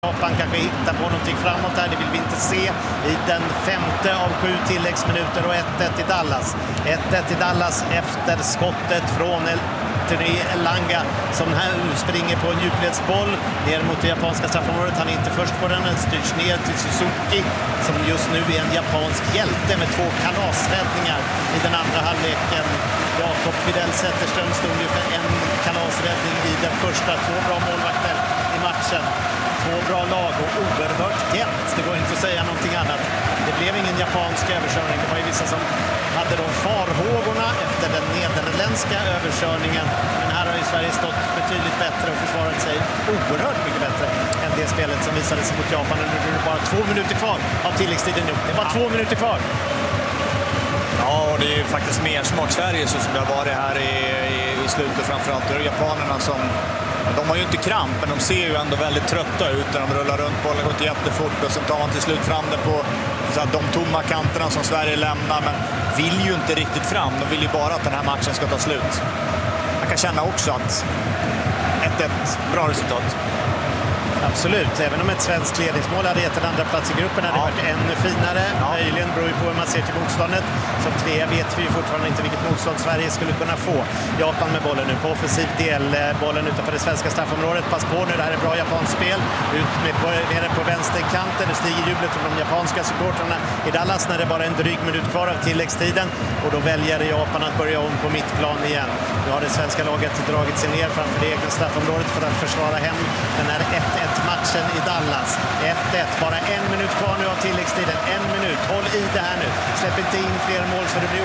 Japan kanske hittar på någonting framåt här, det vill vi inte se i den 5:e av 7 tilläggsminuter och 1-1 i Dallas. 1-1 i Dallas efter skottet från Tony Elanga som här springer på en djupledsboll ner mot det japanska straffområdet. Han är inte först på den styrs ner till Suzuki som just nu är en japansk hjälte med 2 kalasräddningar i den andra halvleken. Jakob Fidel Zetterström stod ju för en kalasräddning i den första. 2 bra målvakter i matchen. 2 bra lag och oerhört jämnt. Det går inte att säga någonting annat. Det blev ingen japansk överkörning. Det var ju vissa som hade de farhågorna efter den nederländska överkörningen. Men här har ju Sverige stått betydligt bättre och försvarat sig oerhört mycket bättre än det spelet som visades mot Japan. Nu är det bara 2 minuter kvar av tilläggstiden nu. Det var 2 minuter kvar. Ja, och det är ju faktiskt mer smart Sverige så som det har varit här i slutet framförallt. Det är japanerna som... De har ju inte kramp, men de ser ju ändå väldigt trötta ut när de rullar runt bollen, går inte jättefort och sen tar man till slut fram det på så här, de tomma kanterna som Sverige lämnar, men vill ju inte riktigt fram. De vill ju bara att den här matchen ska ta slut. Man kan känna också att 1-1, bra resultat. Absolut, även om ett svenskt ledningsmål hade gett en andra plats i gruppen hade det varit ännu finare. Möjligen beror ju på hur man ser till motståndet. Som 3 vet vi ju fortfarande inte vilket motstånd Sverige skulle kunna få. Japan med bollen nu på offensiv del. Bollen utanför det svenska straffområdet. Pass på nu, det här är bra japanskt spel. Ut med nere på vänsterkanten. Nu stiger jublet från de japanska supportrarna i Dallas när det bara är en dryg minut kvar av tilläggstiden. Och då väljer Japan att börja om på mittplan igen. Nu har det svenska laget dragit sig ner framför det egna straffområdet för att försvara hem den här 1-1 matchen i Dallas. 1-1, bara 1 minut kvar nu av tilläggstiden. 1 minut, håll i det här nu. Släpp inte in fler mål så det blir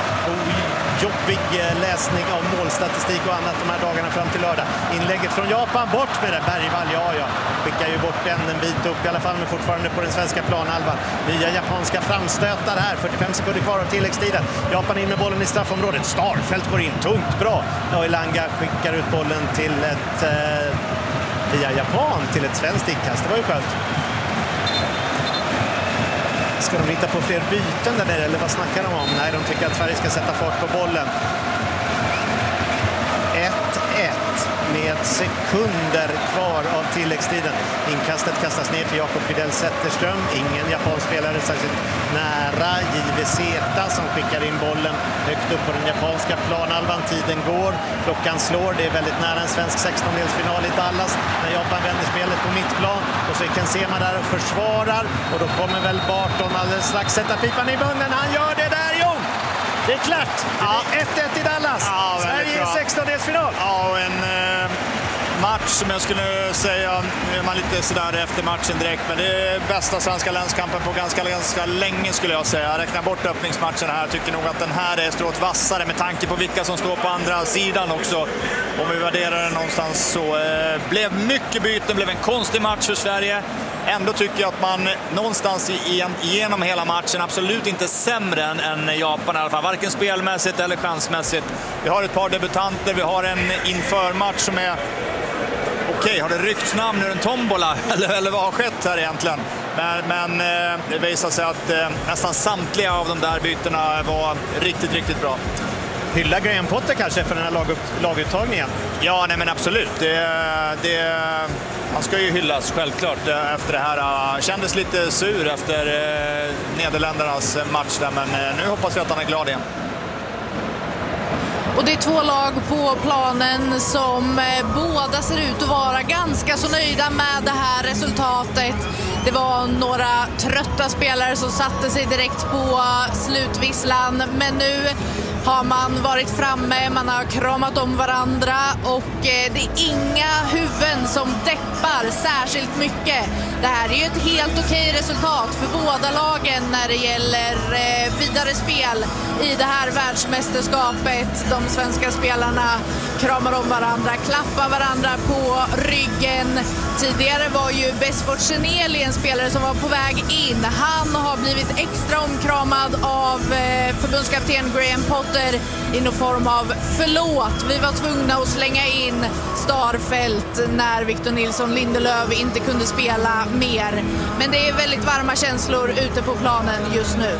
jobbig läsning av målstatistik och annat de här dagarna fram till lördag. Inlägget från Japan, bort med det. Bergvall, ja. Skickar ju bort en bit upp i alla fall, men fortfarande på den svenska planhalvan. Nya japanska framstötar här. 45 sekunder kvar av tilläggstiden. Japan in med bollen i straffområdet. Starfelt går in, tungt, bra. Och Elanga skickar ut bollen till ett... via Japan till ett svenskt inkast. Det var ju skönt. Ska de hitta på fler byten där nere, eller vad snackar de om? Nej, de tycker att Sverige ska sätta fart på bollen. 1-1 med sekunder kvar av tilläggstiden. Inkastet kastas ner till Jakob Fidel Zetterström. Ingen japansk spelare särskilt nära. JVZ som skickar in bollen högt upp på den japanska planhalvan. Tiden går, klockan slår. Det är väldigt nära en svensk 16-delsfinal i Dallas när Japan vänder spelet på mittplan. Och så är Kensema där och försvarar. Och då kommer väl Barton alldeles strax sätta pipan i munnen. Han gör det där, jo! Det är klart. Det är 1-1 i Dallas. Ja, Sverige i 16-delsfinal. Ja, en match som jag skulle säga, nu är man lite sådär efter matchen direkt, men det är bästa svenska länskampen på ganska länge skulle jag säga. Jag räknar bort öppningsmatchen här. Jag tycker nog att den här är strået vassare med tanke på vilka som står på andra sidan också. Om vi värderar den någonstans så blev mycket byten, blev en konstig match för Sverige. Ändå tycker jag att man någonstans genom hela matchen absolut inte sämre än Japan i alla fall. Varken spelmässigt eller chansmässigt. Vi har ett par debutanter, vi har en införmatch som är okej, har det ryckts namn ur en tombola? Eller vad har skett här egentligen? Men det visar sig att nästan samtliga av de där bytena var riktigt, riktigt bra. Hylla Graham Potter kanske för den här laguttagningen? Ja, nej men absolut. Man ska ju hyllas självklart efter det här. Kändes lite sur efter Nederländernas match där, men nu hoppas vi att han är glad igen. Och det är 2 lag på planen som båda ser ut att vara ganska så nöjda med det här resultatet. Det var några trötta spelare som satte sig direkt på slutvisslan, men nu har man varit framme, man har kramat om varandra och det är inga huvuden som deppar särskilt mycket. Det här är ju ett helt okej resultat för båda lagen när det gäller vidare spel i det här världsmästerskapet. De svenska spelarna kramar om varandra, klappar varandra på ryggen. Tidigare var ju Besfort Cheneli en spelare som var på väg in. Han har blivit extra omkramad av förbundskapten Graham Potter i någon form av förlåt. Vi var tvungna att slänga in Starfelt när Victor Nilsson Lindelöf inte kunde spela mer. Men det är väldigt varma känslor ute på planen just nu.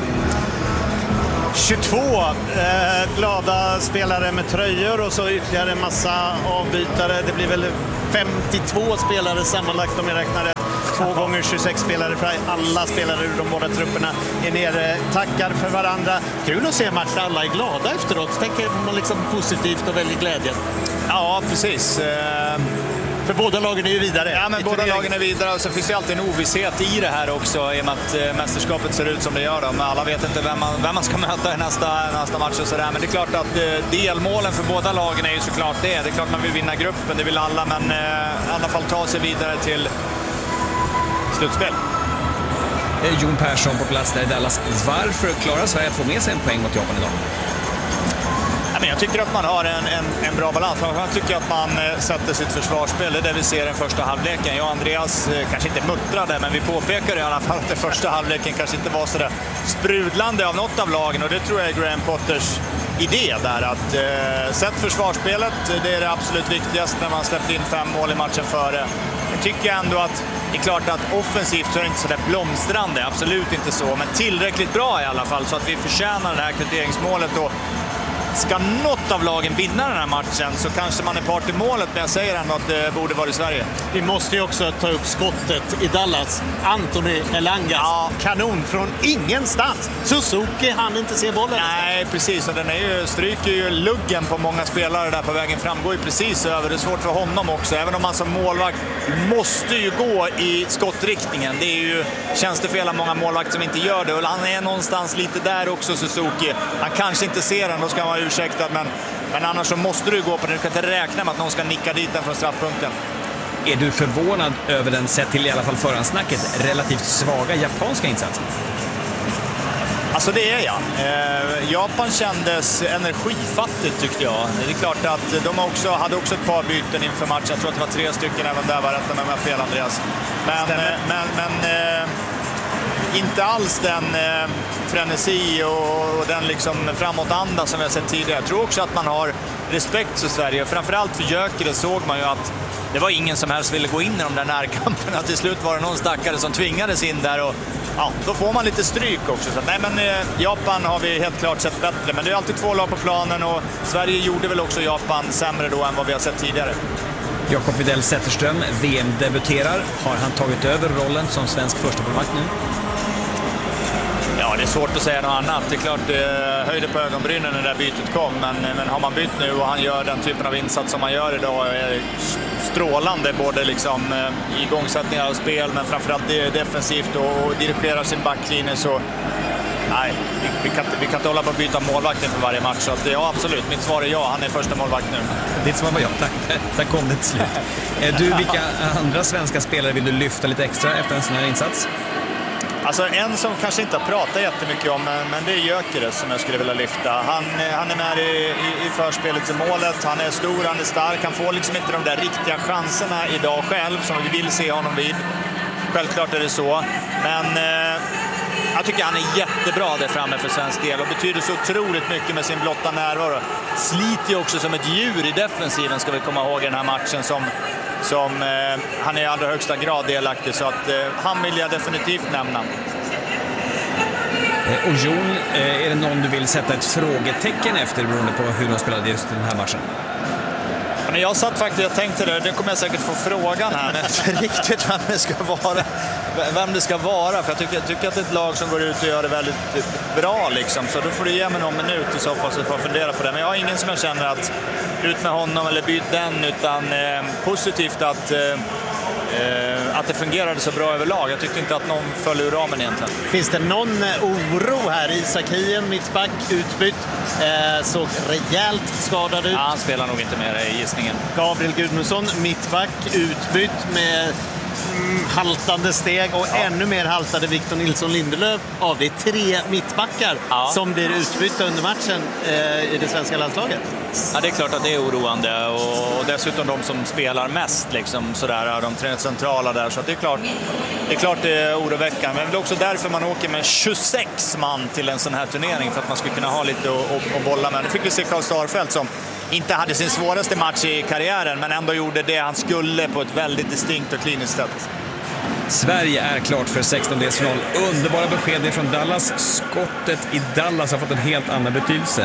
22 glada spelare med tröjor och så ytterligare en massa avbytare. Det blir väl 52 spelare sammanlagt om jag räknar rätt. 2 gånger 26 spelare för alla spelare ur de båda trupperna är nere, tackar för varandra. Kul att se match där alla är glada efteråt. Tänker man liksom positivt och väldigt glädjen. Ja, precis. För båda lagen är ju vidare. Ja, men båda lagen är vidare och så finns det alltid en ovisshet i det här också i och med att mästerskapet ser ut som det gör. Men alla vet inte vem man ska möta i nästa match och sådär. Men det är klart att delmålen för båda lagen är ju såklart det. Det är klart man vill vinna gruppen, det vill alla, men i alla fall ta sig vidare till slutspel. Jon Persson på plats där i Dallas. Varför klarar Sverige att få med sig en poäng mot Japan idag? Jag tycker att man har en bra balans. Jag tycker att man sätter sitt försvarsspel. Det är det vi ser i den första halvleken. Jag och Andreas kanske inte muttrade, men vi påpekade i alla fall att den första halvleken kanske inte var så där sprudlande av något av lagen. Och det tror jag är Graham Potters idé där. Att sätt försvarsspelet, det är det absolut viktigaste när man släppt in 5 mål i matchen före. Jag tycker ändå att det är klart att offensivt så är det inte så där blomstrande. Absolut inte så, men tillräckligt bra i alla fall så att vi förtjänar det här kvitteringsmålet. Och ska något av lagen vinna den här matchen så kanske man är part i målet, men jag säger ändå att det borde vara i Sverige. Vi måste ju också ta upp skottet i Dallas. Anthony Elanga, kanon från ingenstans. Suzuki hann inte se bollen. Nej, precis. Och den stryker ju luggen på många spelare där på vägen fram. Går ju precis över. Det är svårt för honom också. Även om man som målvakt måste ju gå i skottriktningen. Det är ju tjänstefel av många målvakter som inte gör det. Och han är någonstans lite där också, Suzuki. Han kanske inte ser den, då ska man ursäktad, men annars så måste du gå på den. Du kan inte räkna med att någon ska nicka dit den från straffpunkten. Är du förvånad över den, sett till i alla fall förhandsnacket, relativt svaga japanska insatsen? Alltså det är jag. Japan kändes energifattigt tyckte jag. Det är klart att de hade också ett par byten inför matchen. Jag tror att det var 3 stycken även där, var rätt om jag har fel, Andreas. Men inte alls den frenesi och den liksom framåtanda som vi har sett tidigare. Jag tror också att man har respekt för Sverige. Framförallt för Gyökeres såg man ju att det var ingen som helst ville gå in i de där närkamperna. Till slut var det någon stackare som tvingades in där och ja, då får man lite stryk också. Så, nej, men Japan har vi helt klart sett bättre. Men det är alltid 2 lag på planen och Sverige gjorde väl också Japan sämre då än vad vi har sett tidigare. Jakob Widell Zetterström, VM-debuterar. Har han tagit över rollen som svensk förstemålvakt nu? Ja, det är svårt att säga något annat. Det är klart, höjde på ögonbrynen när det där bytet kom. Men har man bytt nu och han gör den typen av insats som man gör idag är strålande. Både liksom igångsättningar av spel, men framförallt defensivt och dirigerar sin backlinje. Så nej, vi kan inte hålla på att byta målvakten för varje match. Så att, ja, absolut. Mitt svar är ja, han är första målvakt nu. Ditt svar var ja, tack. Där kom det till slut. Du, vilka andra svenska spelare vill du lyfta lite extra efter en sån här insats? Alltså en som kanske inte har pratat jättemycket om, men det är Gyökeres som jag skulle vilja lyfta. Han är med i förspelet till målet. Han är stor, han är stark. Han får liksom inte de där riktiga chanserna idag själv som vi vill se honom vid. Självklart är det så. Men jag tycker han är jättebra där framme för svensk del och betyder så otroligt mycket med sin blotta närvaro. Sliter ju också som ett djur i defensiven, ska vi komma ihåg, i den här matchen som han är i allra högsta grad delaktig, så att han vill jag definitivt nämna. Och Jon, är det någon du vill sätta ett frågetecken efter beroende på hur de spelade just den här matchen? Men jag satt faktiskt, jag tänkte det kommer jag säkert få frågan här, men inte riktigt vem det ska vara, för jag tycker att det är ett lag som går ut och gör det väldigt bra liksom, så då får du ge mig någon minut i så fall så får jag fundera på det. Men jag har ingen som jag känner att ut med honom eller byt den, utan positivt att det fungerade så bra överlag. Jag tyckte inte att någon föll ur ramen egentligen. Finns det någon oro här? Isak Hien, mittback, utbytt. Såg rejält skadad ut. Ja, han spelar nog inte mer i gissningen. Gabriel Gudmundsson, mittback, utbytt med haltande steg och ännu mer haltade Victor Nilsson Lindelöf av. Det är 3 mittbackar som blir utbytta under matchen i det svenska landslaget. Ja, det är klart att det är oroande och dessutom de som spelar mest liksom, sådär, de 3 centrala där, så det är klart det är oroväckande, men det är också därför man åker med 26 man till en sån här turnering, för att man skulle kunna ha lite att bolla med. Nu fick vi se Karl Starfelt som inte hade sin svåraste match i karriären, men ändå gjorde det han skulle på ett väldigt distinkt och kliniskt sätt. Sverige är klart för 16-delsfinal. Underbara besked från Dallas. Skottet i Dallas har fått en helt annan betydelse.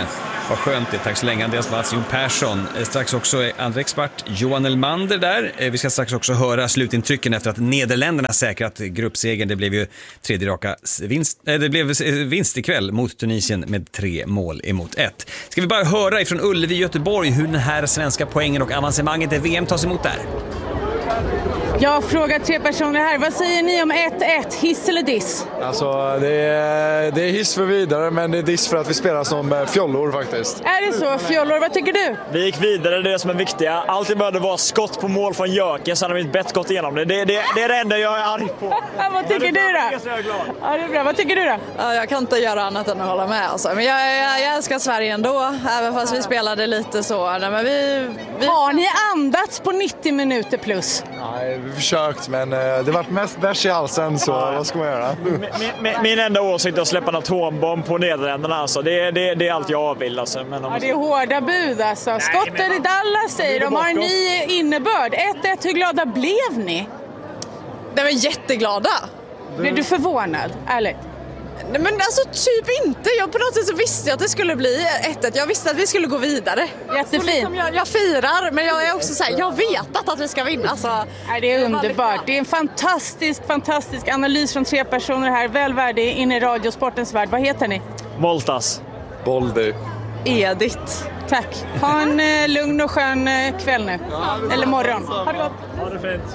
Vad skönt det. Tack så länge Andreas Mats, Jon Persson. Strax också andra expert Johan Elmander där. Vi ska strax också höra slutintrycken efter att Nederländerna säkrat gruppsegern. Det blev ju tredje raka vinst. Det blev vinst ikväll mot Tunisien med 3-1. Ska vi bara höra ifrån Ullevi, Göteborg, hur den här svenska poängen och avancemanget i VM tas emot där? Jag frågar 3 personer här. Vad säger ni om 1-1? Hiss eller diss? Alltså, det är hiss för vidare, men det är diss för att vi spelar som fjollor faktiskt. Är det så? Fjollor, vad tycker du? Vi gick vidare, det är det som är viktiga. Alltid behövde vara skott på mål från Jöken, så hade vi inte bett gått igenom det. Det är det enda jag är arg på. Vad tycker du då? Så jag är glad. Ja, det är bra. Vad tycker du då? Ja, jag kan inte göra annat än att hålla med. Alltså. Men jag älskar Sverige ändå, även fast vi spelade lite så. Nej, men vi... Har ni andats på 90 minuter plus? Nej, vi försökt, men det varit mest bärs i halsen, så vad ska man göra? Min enda åsikt är att släppa en atombomb på Nederländerna. Alltså. Det är allt jag vill. Alltså. Men ja, det är hårda bud alltså. Skotten i Dallas säger de har en ny innebörd. 1-1, hur glada blev ni? De är jätteglada. Blev du förvånad, ärligt? Nej, men alltså typ inte. Jag på något sätt så visste jag att det skulle bli 1-1. Jag visste att vi skulle gå vidare. Jättefint. Liksom jag firar, men jag är också så här, jag vet att vi ska vinna. Så. Det är underbart. Det är en fantastisk analys från 3 personer här. Väl värdig in i radiosportens värld. Vad heter ni? Voltas. Boldy. Edith. Tack. Ha en lugn och skön kväll nu. Eller morgon. Ha det gott. Ha det fint.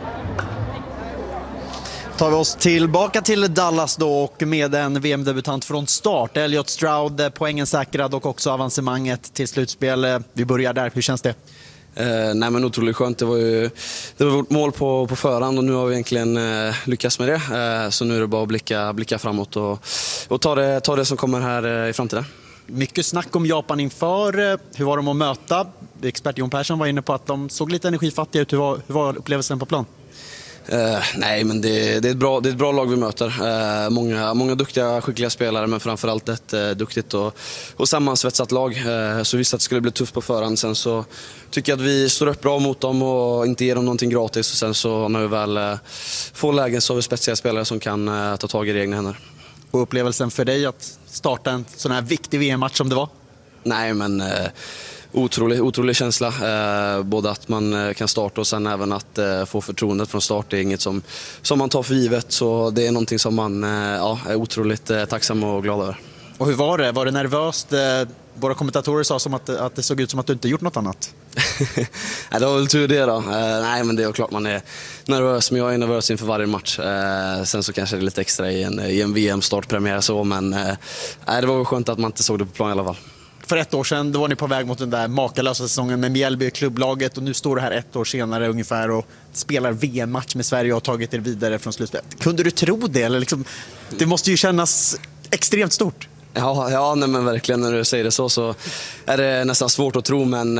Tar vi oss tillbaka till Dallas då, och med en VM-debutant från start. Elliot Stroud, poängen säkrad och också avancemanget till slutspel. Vi börjar där, hur känns det? Nej, men otroligt skönt. Det var vårt mål på förhand och nu har vi egentligen lyckats med det. Så nu är det bara att blicka framåt och ta det som kommer här i framtiden. Mycket snack om Japan inför. Hur var de att möta? Expert Jon Persson var inne på att de såg lite energifattiga ut. Hur var upplevelsen på plan? Nej, men det är ett bra lag vi möter. Många duktiga, skickliga spelare, men framförallt ett duktigt och sammansvetsat lag. Så visst att det skulle bli tufft på förhand. Sen så tycker jag att vi står upp bra mot dem och inte ger dem någonting gratis. Och sen så när vi väl får lägen så har vi speciella spelare som kan ta tag i det egna händer. Och upplevelsen för dig att starta en sån här viktig VM-match som det var? Nej, men... Otrolig känsla, både att man kan starta och sen även att få förtroendet från start. Det är inget som man tar för givet, så det är någonting som man är otroligt tacksam och glad över. Och hur var det? Var det nervöst? Våra kommentatorer sa som att det såg ut som att du inte gjort något annat. Nej, det var väl tur det då. Nej, men det är klart man är nervös, men jag är nervös inför varje match. Sen så kanske det är lite extra i en VM-startpremiär så, men det var väl skönt att man inte såg det på plan i alla fall. För 1 år sedan då var ni på väg mot den där makalösa säsongen med Mjällby klubblaget, och nu står du här 1 år senare ungefär och spelar VM-match med Sverige och har tagit er vidare från slutspelet. Kunde du tro det? Eller liksom, det måste ju kännas extremt stort. Ja, nej, men verkligen när du säger det så är det nästan svårt att tro, men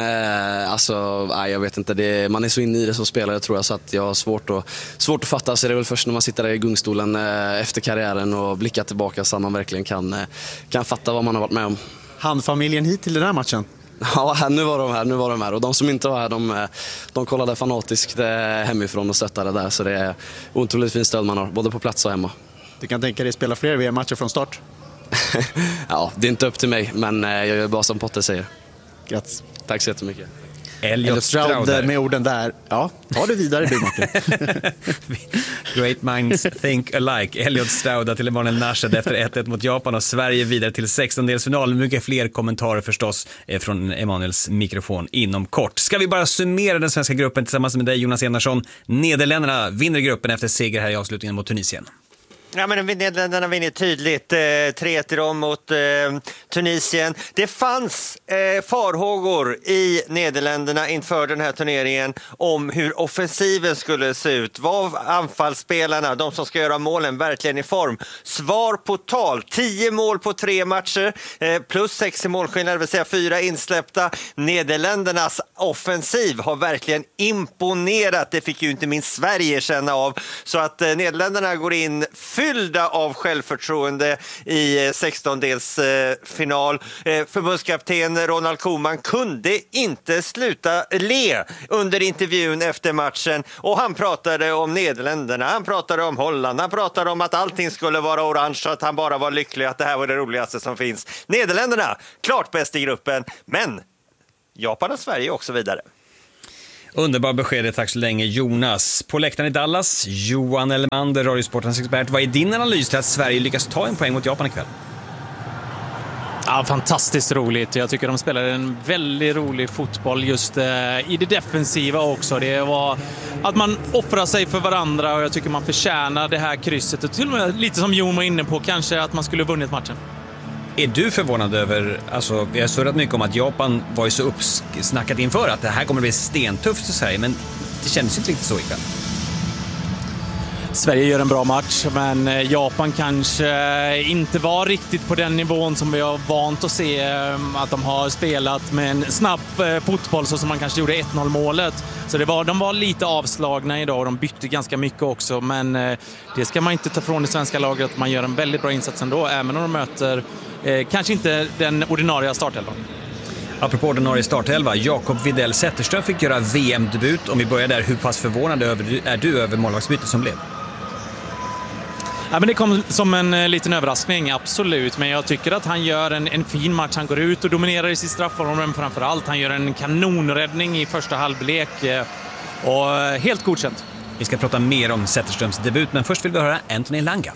jag vet inte, man är så inne i det som spelare tror jag, så att jag har svårt att fatta, så det är väl först när man sitter där i gungstolen efter karriären och blickar tillbaka så att man verkligen kan fatta vad man har varit med om. Handfamiljen hit till den här matchen? Ja, nu var de här. Och de som inte var här, de kollade fanatiskt hemifrån och stöttade där. Så det är otroligt fint stöd man har, både på plats och hemma. Du kan tänka dig spela fler VM-matcher från start? Ja, det är inte upp till mig, men jag gör bara som Potter säger. Grattis. Tack så jättemycket. Elliot Stroud med orden där. Ja, ta det vidare du, Martin. Great minds think alike. Elliot Stroud till Emanuel Nashed efter 1-1 mot Japan och Sverige vidare till 16-delsfinal. Mycket fler kommentarer förstås från Emanuels mikrofon inom kort. Ska vi bara summera den svenska gruppen tillsammans med dig, Jonas Enarsson. Nederländerna vinner gruppen efter seger här i avslutningen mot Tunisien. Ja, men Nederländerna vinner tydligt 3 till dem mot Tunisien. Det fanns farhågor i Nederländerna inför den här turneringen om hur offensiven skulle se ut. Var anfallsspelarna, de som ska göra målen, verkligen i form? Svar på tal. 10 mål på 3 matcher plus 6 i målskillnad, det vill säga 4 insläppta. Nederländernas offensiv har verkligen imponerat. Det fick ju inte minst Sverige känna av. Så att Nederländerna går in fyllda av självförtroende i 16-delsfinal. Förbundskapten Ronald Koeman kunde inte sluta le under intervjun efter matchen, och han pratade om Nederländerna, han pratade om Holland, han pratade om att allting skulle vara orange, att han bara var lycklig, att det här var det roligaste som finns. Nederländerna, klart bäst i gruppen, men Japan och Sverige och så vidare. Underbar besked, tack så länge Jonas. På läktaren i Dallas, Johan Elmander, Radiosportens expert. Vad är din analys till att Sverige lyckas ta en poäng mot Japan ikväll? Ja, fantastiskt roligt. Jag tycker de spelar en väldigt rolig fotboll just i det defensiva också. Det var att man offrar sig för varandra, och jag tycker man förtjänar det här krysset. Och till och med lite som Jon var inne på, kanske att man skulle vunnit matchen. Är du förvånad över, alltså vi har surrat mycket om att Japan var ju så uppsnackat inför att det här kommer bli stentufft för Sverige, men det kändes inte riktigt så ikväll. Sverige gör en bra match, men Japan kanske inte var riktigt på den nivån som vi har vant att se att de har spelat med en snabb fotboll, så som man kanske gjorde 1-0 målet. Så de var lite avslagna idag, och de bytte ganska mycket också, men det ska man inte ta från det svenska laget, att man gör en väldigt bra insats ändå, även om de möter kanske inte den ordinarie startelvan. Apropå ordinarie startelva, Jakob Widell Zetterström fick göra VM-debut. Om vi börjar där, hur pass förvånad är du över målvaktsbytet som blev? Ja, men det kom som en liten överraskning, absolut. Men jag tycker att han gör en fin match. Han går ut och dominerar i sitt straffområde, men framförallt han gör en kanonräddning i första halvlek. Och helt godkänt. Vi ska prata mer om Zetterströms debut, men först vill vi höra Anthony Elanga.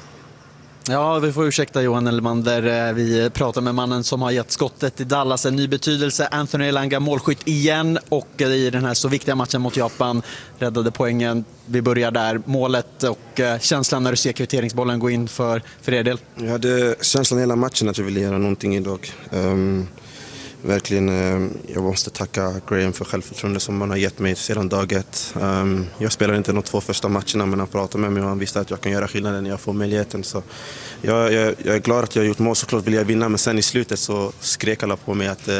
Ja, vi får ursäkta Johan Elmander. Vi pratar med mannen som har gett skottet i Dallas en ny betydelse. Anthony Elanga, målskytt igen, och i den här så viktiga matchen mot Japan räddade poängen. Vi börjar där. Målet och känslan när du ser kvitteringsbollen gå in för er del. Jag hade känslan hela matchen att jag ville göra någonting idag. Verkligen, jag måste tacka Graham för självförtroende som han har gett mig sedan dag ett. Jag spelade inte de 2 första matcherna, men han pratade med mig och han visste att jag kan göra skillnaden när jag får möjligheten. Så jag är glad att jag har gjort mål, såklart vill jag vinna, men sen i slutet så skrek alla på mig att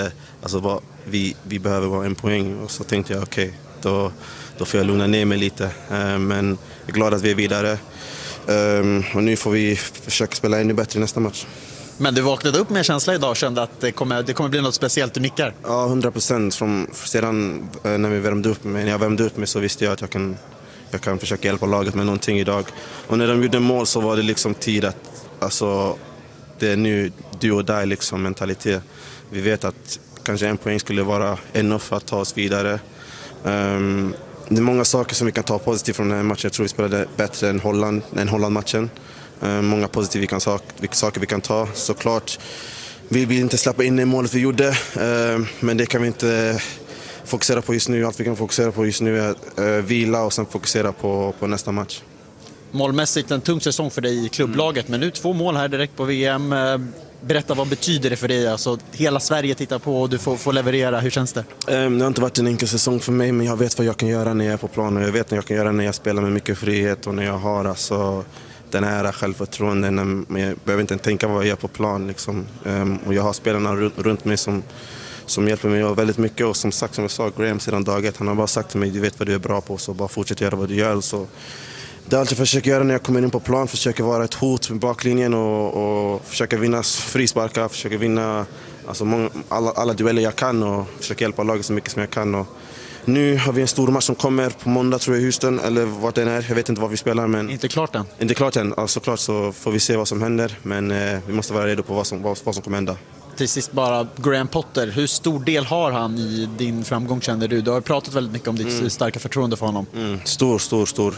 vi behöver vara en poäng, och så tänkte jag okej, då får jag lugna ner mig lite. Men jag är glad att vi är vidare, och nu får vi försöka spela ännu bättre i nästa match. Men du vaknade upp med känsla idag och kände att det kommer bli något speciellt, du nickar? Ja, 100%. Sedan när jag värmde upp mig så visste jag att jag kan försöka hjälpa laget med någonting idag. Och när de gjorde mål så var det liksom tid att det är nu du och dig liksom mentalitet. Vi vet att kanske en poäng skulle vara enough för att ta oss vidare. Det är många saker som vi kan ta positivt från den här matchen. Jag tror vi spelade bättre än Holland-matchen. Många positiva saker vi kan ta. Såklart vi vill inte släppa in i målet vi gjorde, men det kan vi inte fokusera på just nu. Allt vi kan fokusera på just nu är vila och sen fokusera på nästa match. Målmässigt en tung säsong för dig i klubblaget, men nu 2 mål här direkt på VM. Berätta, vad betyder det för dig? Alltså, hela Sverige tittar på och du får leverera. Hur känns det? Det har inte varit en enkel säsong för mig, men jag vet vad jag kan göra när jag är på planen. Jag vet vad jag kan göra när jag spelar med mycket frihet och när jag har den här självförtroenden. Jag behöver inte tänka vad jag gör på plan. Liksom. Och jag har spelarna runt mig som hjälper mig väldigt mycket. Och som sagt, som jag sa, Graham sedan dag ett, han har bara sagt till mig, du vet vad du är bra på, så bara fortsätt göra vad du gör. Så det är allt jag försöker göra när jag kommer in på plan. Försöker vara ett hot med baklinjen och försöka vinna frisparkar. Försöker vinna alla dueller jag kan och försöka hjälpa laget så mycket som jag kan. Och nu har vi en stor match som kommer på måndag, tror jag, i Houston, eller vart den är. Jag vet inte vad vi spelar, men inte klart än. Inte klart än. Alltså, klart så får vi se vad som händer, men vi måste vara redo på vad som kommer hända. Till sist bara, Graham Potter, hur stor del har han i din framgång, känner du? Du har pratat väldigt mycket om ditt starka förtroende för honom. Stor.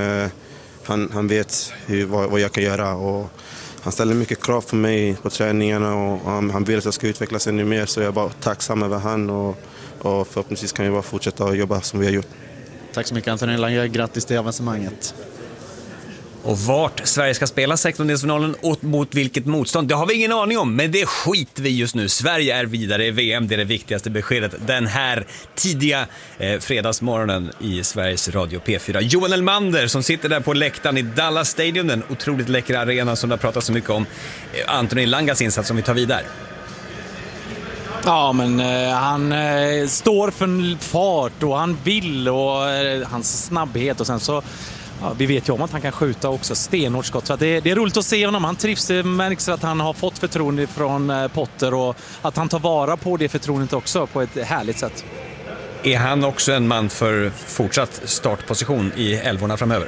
Han vet vad jag kan göra, och han ställer mycket krav på mig på träningarna, och han vill att jag ska utvecklas ännu mer, så jag är bara tacksam över han, och förhoppningsvis kan vi bara fortsätta att jobba som vi har gjort. Tack så mycket, Anthony Elanga. Grattis till avancemanget. Och vart Sverige ska spela 16-delsfinalen och mot vilket motstånd, det har vi ingen aning om, men det skiter vi just nu. Sverige är vidare i VM, det är det viktigaste beskedet den här tidiga fredagsmorgonen i Sveriges Radio P4. Johan Elmander som sitter där på läktaren i Dallas Stadium, den otroligt läckra arenan som det har pratat så mycket om. Anthony Elangas insats som vi tar vidare. Ja, men han står för fart och han vill, och hans snabbhet, och sen så vi vet ju om att han kan skjuta också stenhårt skott. Så att det är roligt att se honom. Han trivs, det märks att han har fått förtroende från Potter och att han tar vara på det förtroendet också på ett härligt sätt. Är han också en man för fortsatt startposition i älvorna framöver?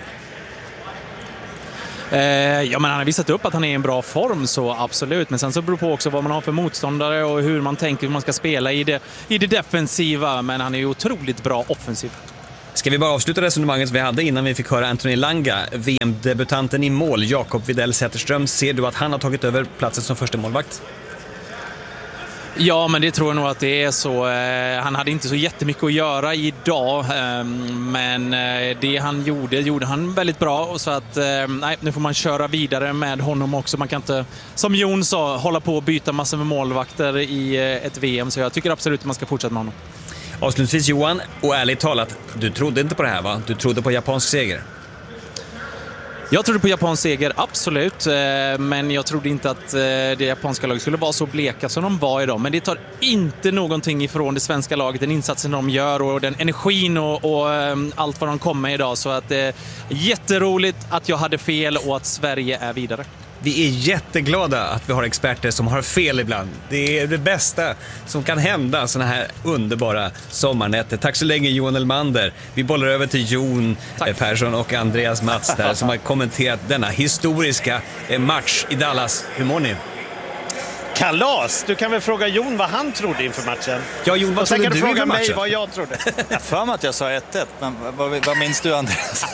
Ja, men han har visat upp att han är i en bra form, så absolut. Men sen så beror det på också vad man har för motståndare och hur man tänker hur man ska spela i det defensiva. Men han är ju otroligt bra offensiv. Ska vi bara avsluta resonemanget vi hade innan vi fick höra Anthony Elanga, VM-debutanten i mål, Jakob Widell Zetterström. Ser du att han har tagit över platsen som första målvakt? Ja, men det tror jag nog att det är så. Han hade inte så jättemycket att göra idag, men det han gjorde han väldigt bra. Och så att nej, nu får man köra vidare med honom också. Man kan inte, som Jon sa, hålla på och byta massor med målvakter i ett VM. Så jag tycker absolut att man ska fortsätta med honom. Avslutningsvis Johan, och ärligt talat, du trodde inte på det här va? Du trodde på japansk seger? Jag trodde på japansk seger, absolut. Men jag trodde inte att det japanska laget skulle vara så bleka som de var idag. Men det tar inte någonting ifrån det svenska laget, den insatsen de gör och den energin och allt vad de kommer med idag. Så att jätteroligt att jag hade fel och att Sverige är vidare. Vi är jätteglada att vi har experter som har fel ibland. Det är det bästa som kan hända såna här underbara sommarnätter. Tack så länge Johan Elmander. Vi bollar över till Jon Persson och Andreas Mats där som har kommenterat denna historiska match i Dallas. Hur mår ni? Kalas! Du kan väl fråga Jon vad han trodde inför matchen. Ja, Jon, vad trodde du inför matchen? Fråga mig vad jag trodde. Jag för mig att jag sa 1-1, men vad minns du, Andreas?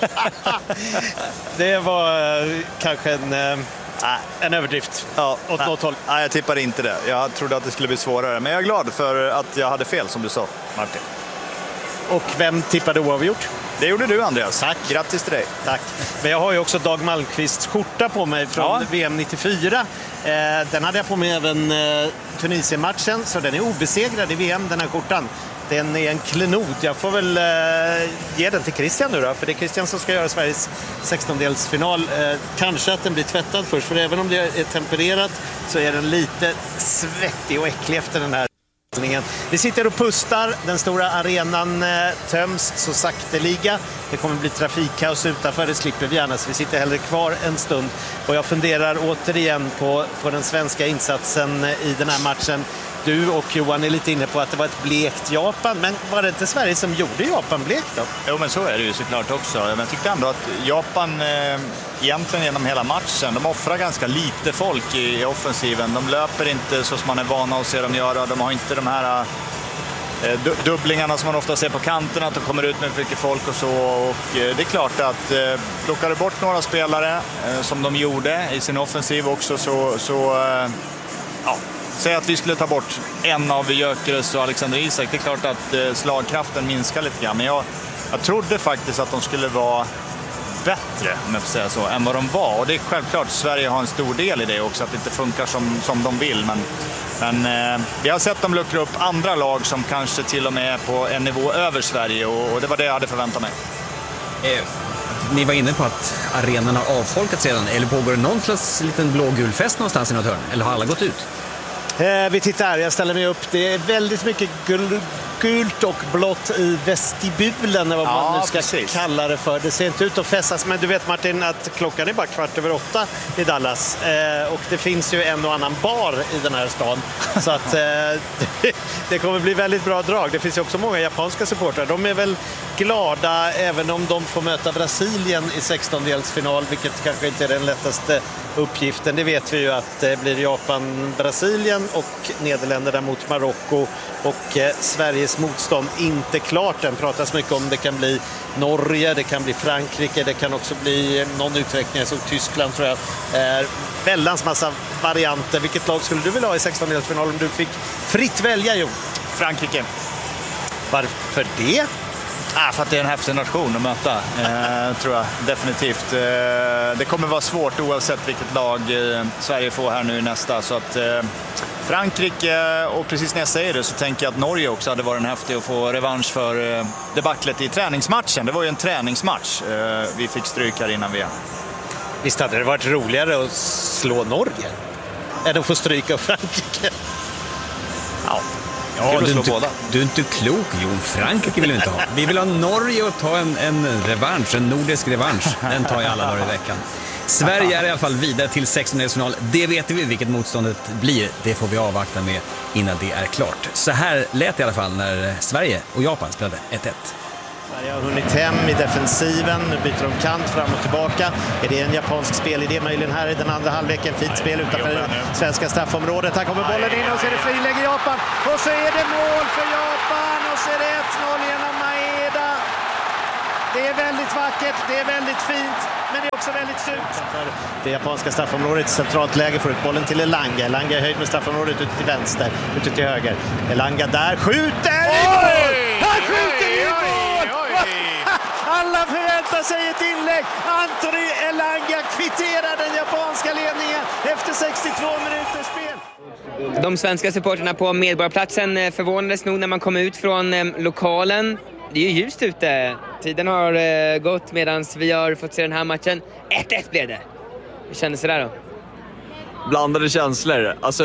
Det var kanske en överdrift. Ja, åt något håll. Nej, jag tippade inte det. Jag trodde att det skulle bli svårare. Men jag är glad för att jag hade fel, som du sa, Martin. Och vem tippade oavgjort? Det gjorde du, Andreas. Tack. Grattis till dig. Tack. Men jag har ju också Dag Malmqvists skjorta på mig från VM 94. Den hade jag på mig även Tunisien-matchen, så den är obesegrad i VM, den här skjortan. Den är en klenod. Jag får väl ge den till Christian nu då, för det är Christian som ska göra Sveriges 16-delsfinal. Kanske att den blir tvättad först, för även om det är tempererat så är den lite svettig och äcklig efter den här. Vi sitter och pustar, den stora arenan töms så sakteliga. Det kommer bli trafikkaos utanför, det slipper vi gärna, så vi sitter hellre kvar en stund. Och jag funderar återigen på den svenska insatsen i den här matchen. Du och Johan är lite inne på att det var ett blekt Japan, men var det inte Sverige som gjorde Japan blekt då? Jo, men så är det ju såklart också. Men jag tyckte ändå att Japan egentligen genom hela matchen, de offrar ganska lite folk i offensiven. De löper inte så som man är vana att se dem göra. De har inte de här dubblingarna som man ofta ser på kanterna, att de kommer ut med mycket folk och så. Och det är klart att plockar du bort några spelare som de gjorde i sin offensiv också säg att vi skulle ta bort en av Gyökeres och Alexander Isak. Det är klart att slagkraften minskar lite grann. Men jag trodde faktiskt att de skulle vara bättre, om jag får säga så, än vad de var. Och det är självklart att Sverige har en stor del i det också, att det inte funkar som de vill. Men vi har sett dem luckra upp andra lag som kanske till och med är på en nivå över Sverige. Och det var det jag hade förväntat mig. Ni var inne på att arenan har avfolkats sedan. Eller pågår det någon slags liten blågul fest någonstans i något hörn? Eller har alla gått ut? Vi tittar, jag ställer mig upp. Det är väldigt mycket gult och blått i vestibulen, vad man nu ska kalla det för. Det ser inte ut att fästas, men du vet Martin att klockan är bara 7:15 i Dallas. Och det finns ju en och annan bar i den här stan. Så att det kommer bli väldigt bra drag. Det finns ju också många japanska supportrar. De är väl glada även om de får möta Brasilien i 16-delsfinal, vilket kanske inte är den lättaste uppgiften. Det vet vi ju att det blir Japan-Brasilien och Nederländerna mot Marocko, och Sveriges motstånd inte klart. Den pratas mycket om det kan bli Norge, det kan bli Frankrike, det kan också bli någon utveckling som Tyskland, tror jag. Väldans massa varianter. Vilket lag skulle du vilja ha i 16-delsfinal om du fick fritt välja, Jo? Frankrike. Varför det? För att det är en häftig nation att möta, tror jag definitivt. Det kommer vara svårt oavsett vilket lag Sverige får här nu nästa. Så att Frankrike, och precis när jag säger det så tänker jag att Norge också hade varit en häftig att få revansch för debaclet i träningsmatchen. Det var ju en träningsmatch vi fick stryk här innan VM. Visst hade det varit roligare att slå Norge än att få stryka Frankrike? Ja. Ja, du är inte klok, Jon. Frankrike vill vi inte ha. Vi vill ha Norge och ta en revansch, en nordisk revansch. Den tar jag alla dagar i veckan. Sverige är i alla fall vidare till 16-delsfinal. Det vet vi vilket motståndet blir. Det får vi avvakta med innan det är klart. Så här lät det i alla fall när Sverige och Japan spelade 1-1. Sverige har hunnit hem i defensiven, nu byter de kant fram och tillbaka. Är det en japansk spelidé möjligen här i den andra halvleken? Fint spel utanför svenska straffområdet. Här kommer bollen in och så är det frilägg i Japan. Och så är det mål för Japan och så är det 1-0 genom Maeda. Det är väldigt vackert, det är väldigt fint, men det är också väldigt surt. Det japanska straffområdet, centralt läge, får ut bollen till Elanga. Elanga är höjd med straffområdet ute till vänster, ute till höger. Elanga där, skjuter i mål! Han skjuter i mål! Alla förväntar sig ett inlägg. Anthony Elanga kvitterar den japanska ledningen efter 62 minuters spel. De svenska supporterna på Medborgarplatsen förvånades nog när man kom ut från lokalen. Det är ju ljust ute. Tiden har gått medan vi har fått se den här matchen. 1-1 blev det. Hur kändes det där då? Blandade känslor. Alltså,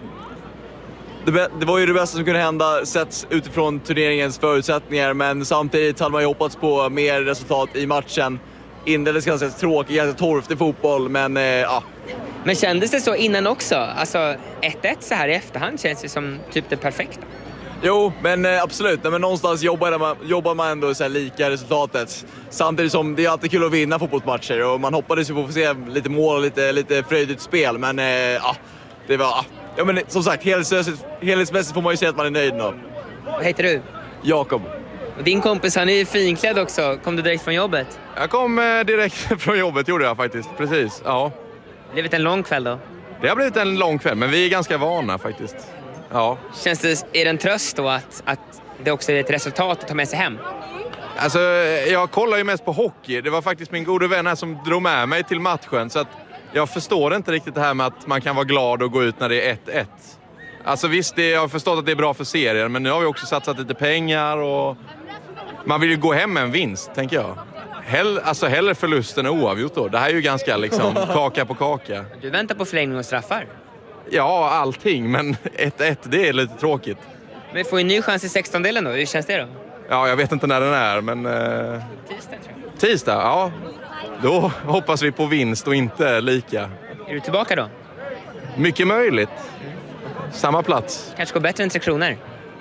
det var ju det bästa som kunde hända sett utifrån turneringens förutsättningar. Men samtidigt hade man ju hoppats på mer resultat i matchen. Inleddes ganska tråkig, ganska torftig fotboll. Men ja. Men kändes det så innan också? Alltså 1-1 så här i efterhand känns det som typ det perfekta. Jo, men absolut. Men någonstans jobbar man ändå så här lika resultatet. Samtidigt som det är alltid kul att vinna fotbollsmatcher. Och man hoppades ju på att få se lite mål och lite fröjdigt spel. Men ja, det var... Ja, men som sagt, helhetsmässigt får man ju säga att man är nöjd nu. Vad heter du? Jakob. Och din kompis, han är ju finklädd också. Kom du direkt från jobbet? Jag kom direkt från jobbet, gjorde jag faktiskt. Precis, ja. Det blev en lång kväll då? Det har blivit en lång kväll, men vi är ganska vana faktiskt. Ja. Känns det, är det en tröst då att det också är ett resultat att ta med sig hem? Alltså, jag kollar ju mest på hockey. Det var faktiskt min gode vän här som drog med mig till matchen. Så att jag förstår inte riktigt det här med att man kan vara glad och gå ut när det är 1-1. Alltså visst, jag har förstått att det är bra för serien. Men nu har vi också satsat lite pengar och man vill ju gå hem med en vinst, tänker jag. Hellre förlusten än oavgjort då. Det här är ju ganska liksom kaka på kaka. Du väntar på förlängning och straffar? Ja, allting. Men 1-1, det är lite tråkigt. Men får en ny chans i 16-delen då? Hur känns det då? Ja, jag vet inte när den är, men... Tisdag, tror jag. Tisdag, ja. Då hoppas vi på vinst och inte lika. Är du tillbaka då? Mycket möjligt. Samma plats. Kanske går bättre än 3 kronor?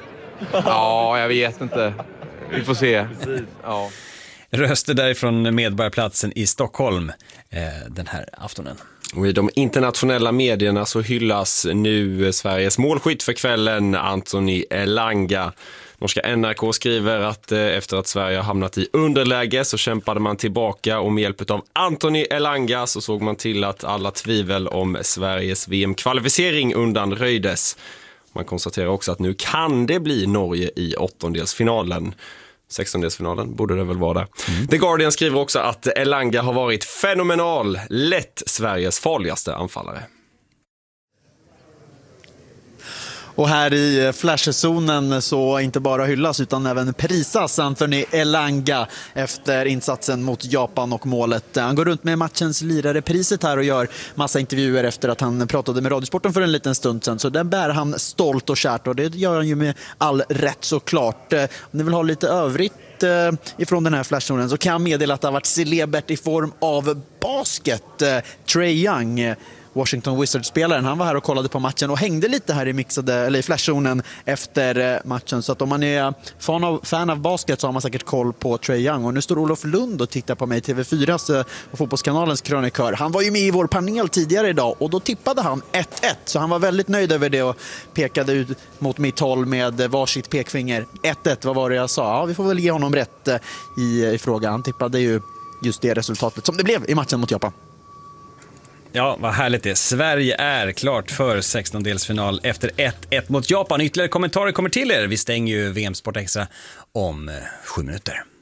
Ja, jag vet inte. Vi får se. Ja. Röster därifrån Medborgarplatsen i Stockholm den här aftonen. Och i de internationella medierna så hyllas nu Sveriges målskytt för kvällen, Anthony Elanga. Norska NRK skriver att efter att Sverige har hamnat i underläge så kämpade man tillbaka och med hjälp av Anthony Elanga så såg man till att alla tvivel om Sveriges VM-kvalificering undanröjdes. Man konstaterar också att nu kan det bli Norge i 8-delsfinalen. 16-delsfinalen borde det väl vara där. The Guardian skriver också att Elanga har varit fenomenal, lätt Sveriges farligaste anfallare. Och här i flashzonen så inte bara hyllas utan även prisas Anthony Elanga efter insatsen mot Japan och målet. Han går runt med matchens lirare priset här och gör massa intervjuer efter att han pratade med Radiosporten för en liten stund sedan. Så den bär han stolt och kärt och det gör han ju med all rätt såklart. Om ni vill ha lite övrigt ifrån den här flashzonen så kan jag meddela att det har varit celebert i form av basket. Trae Young, Washington Wizards-spelaren, han var här och kollade på matchen och hängde lite här i flashzonen efter matchen. Så att om man är fan av basket så har man säkert koll på Trae Young. Och nu står Olof Lund och tittar på mig, TV4s och Fotbollskanalens krönikör. Han var ju med i vår panel tidigare idag och då tippade han 1-1. Så han var väldigt nöjd över det och pekade ut mot mitt håll med varsitt pekfinger. 1-1, vad var det jag sa? Ja, vi får väl ge honom rätt i frågan. Han tippade ju just det resultatet som det blev i matchen mot Japan. Ja, vad härligt det. Sverige är klart för 16-delsfinal efter 1-1 mot Japan. Ytterligare kommentarer kommer till er. Vi stänger ju VM Sport Extra om 7 minuter.